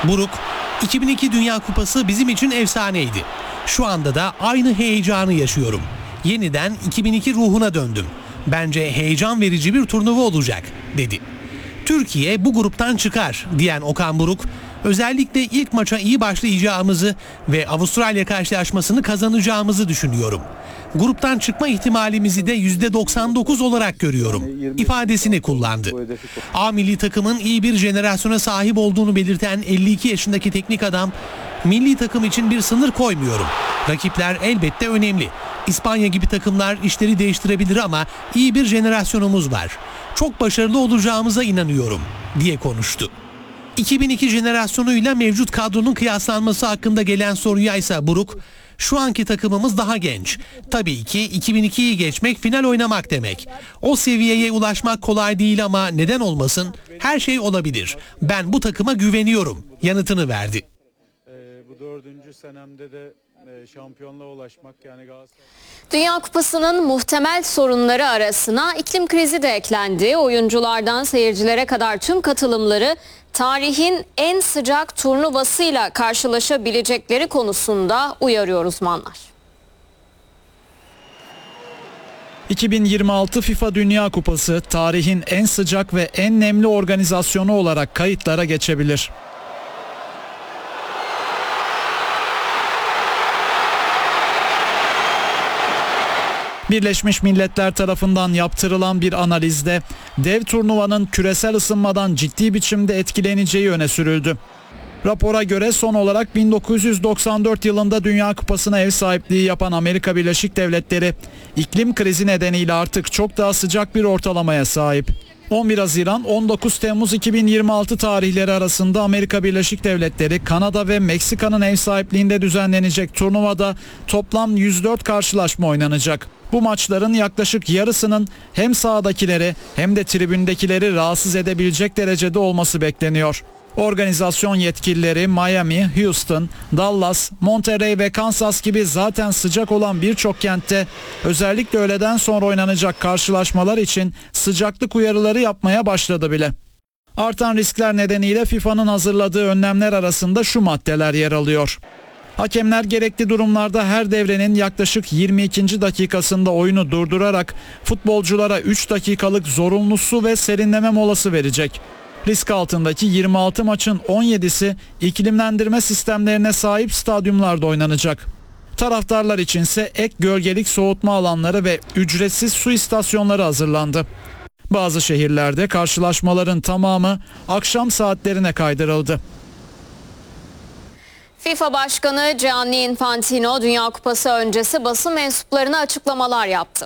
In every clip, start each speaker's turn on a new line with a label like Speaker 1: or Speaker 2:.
Speaker 1: Buruk, 2002 Dünya Kupası bizim için efsaneydi. Şu anda da aynı heyecanı yaşıyorum. Yeniden 2002 ruhuna döndüm. Bence heyecan verici bir turnuva olacak, dedi. Türkiye bu gruptan çıkar diyen Okan Buruk, özellikle ilk maça iyi başlayacağımızı ve Avustralya karşılaşmasını kazanacağımızı düşünüyorum. Gruptan çıkma ihtimalimizi de %99 olarak görüyorum ifadesini kullandı. A milli takımın iyi bir jenerasyona sahip olduğunu belirten 52 yaşındaki teknik adam, milli takım için bir sınır koymuyorum. Rakipler elbette önemli. İspanya gibi takımlar işleri değiştirebilir ama iyi bir jenerasyonumuz var. Çok başarılı olacağımıza inanıyorum diye konuştu. 2002 jenerasyonuyla mevcut kadronun kıyaslanması hakkında gelen soruya ise Buruk, şu anki takımımız daha genç. Tabii ki 2002'yi geçmek final oynamak demek. O seviyeye ulaşmak kolay değil ama neden olmasın? Her şey olabilir. Ben bu takıma güveniyorum yanıtını verdi.
Speaker 2: Bu 4. senemde de şampiyonluğa ulaşmak yani Galatasaray...
Speaker 3: Dünya Kupası'nın muhtemel sorunları arasına iklim krizi de eklendi. Oyunculardan seyircilere kadar tüm katılımları tarihin en sıcak turnuvasıyla karşılaşabilecekleri konusunda uyarıyor uzmanlar.
Speaker 4: 2026 FIFA Dünya Kupası tarihin en sıcak ve en nemli organizasyonu olarak kayıtlara geçebilir. Birleşmiş Milletler tarafından yaptırılan bir analizde dev turnuvanın küresel ısınmadan ciddi biçimde etkileneceği öne sürüldü. Rapora göre son olarak 1994 yılında Dünya Kupası'na ev sahipliği yapan Amerika Birleşik Devletleri iklim krizi nedeniyle artık çok daha sıcak bir ortalamaya sahip. 11 Haziran 19 Temmuz 2026 tarihleri arasında Amerika Birleşik Devletleri, Kanada ve Meksika'nın ev sahipliğinde düzenlenecek turnuvada toplam 104 karşılaşma oynanacak. Bu maçların yaklaşık yarısının hem sahadakileri hem de tribündekileri rahatsız edebilecek derecede olması bekleniyor. Organizasyon yetkilileri Miami, Houston, Dallas, Monterrey ve Kansas gibi zaten sıcak olan birçok kentte özellikle öğleden sonra oynanacak karşılaşmalar için sıcaklık uyarıları yapmaya başladı bile. Artan riskler nedeniyle FIFA'nın hazırladığı önlemler arasında şu maddeler yer alıyor. Hakemler gerekli durumlarda her devrenin yaklaşık 22. dakikasında oyunu durdurarak futbolculara 3 dakikalık zorunlu su ve serinleme molası verecek. Risk altındaki 26 maçın 17'si iklimlendirme sistemlerine sahip stadyumlarda oynanacak. Taraftarlar içinse ek gölgelik soğutma alanları ve ücretsiz su istasyonları hazırlandı. Bazı şehirlerde karşılaşmaların tamamı akşam saatlerine kaydırıldı.
Speaker 3: FIFA Başkanı Gianni Infantino Dünya Kupası öncesi basın mensuplarına açıklamalar yaptı.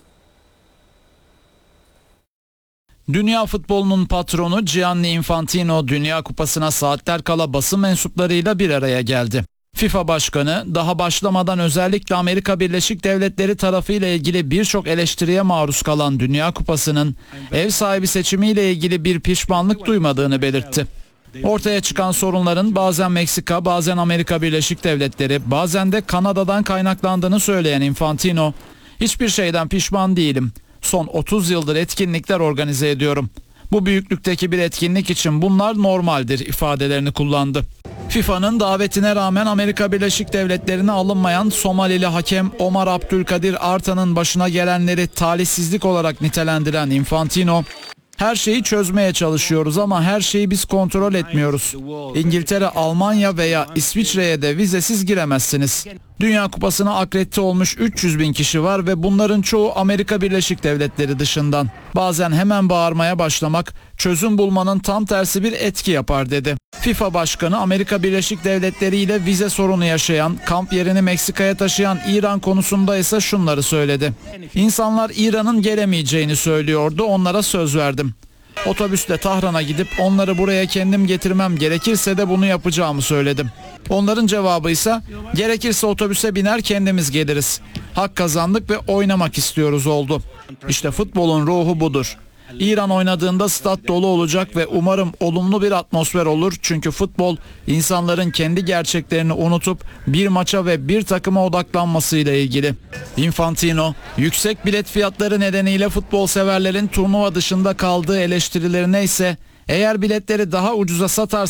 Speaker 4: Dünya futbolunun patronu Gianni Infantino Dünya Kupası'na saatler kala basın mensuplarıyla bir araya geldi. FIFA Başkanı daha başlamadan özellikle Amerika Birleşik Devletleri tarafıyla ilgili birçok eleştiriye maruz kalan Dünya Kupası'nın ev sahibi seçimiyle ilgili bir pişmanlık duymadığını belirtti. Ortaya çıkan sorunların bazen Meksika, bazen Amerika Birleşik Devletleri, bazen de Kanada'dan kaynaklandığını söyleyen Infantino, "Hiçbir şeyden pişman değilim. Son 30 yıldır etkinlikler organize ediyorum. Bu büyüklükteki bir etkinlik için bunlar normaldir" ifadelerini kullandı. FIFA'nın davetine rağmen Amerika Birleşik Devletleri'ne alınmayan Somalili hakem Omar Abdülkadir Artan'ın başına gelenleri talihsizlik olarak nitelendiren Infantino, "Her şeyi çözmeye çalışıyoruz ama her şeyi biz kontrol etmiyoruz. İngiltere, Almanya veya İsviçre'ye de vizesiz giremezsiniz. Dünya Kupası'na akredite olmuş 300 bin kişi var ve bunların çoğu Amerika Birleşik Devletleri dışından. Bazen hemen bağırmaya başlamak çözüm bulmanın tam tersi bir etki yapar" dedi. FIFA Başkanı Amerika Birleşik Devletleri ile vize sorunu yaşayan, kamp yerini Meksika'ya taşıyan İran konusunda ise şunları söyledi. "İnsanlar İran'ın gelemeyeceğini söylüyordu, onlara söz verdim. Otobüsle Tahran'a gidip onları buraya kendim getirmem gerekirse de bunu yapacağımı söyledim. Onların cevabı ise gerekirse otobüse biner kendimiz geliriz. Hak kazandık ve oynamak istiyoruz oldu." İşte futbolun ruhu budur. İran oynadığında stat dolu olacak ve umarım olumlu bir atmosfer olur. Çünkü futbol insanların kendi gerçeklerini unutup bir maça ve bir takıma odaklanmasıyla ilgili. Infantino, yüksek bilet fiyatları nedeniyle futbol severlerin turnuva dışında kaldığı eleştirilerine ise "Eğer biletleri daha ucuza satarsanız